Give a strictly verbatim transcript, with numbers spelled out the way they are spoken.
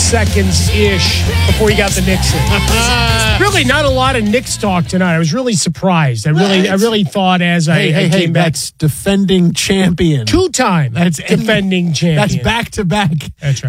seconds-ish before he got the Knicks in. Really, not a lot of Knicks talk tonight. I was really surprised. I really, Right. I really thought as I, Hey, I hey, came hey, back, that's defending champion. two-time That's defending champion. That's back to back. That's right.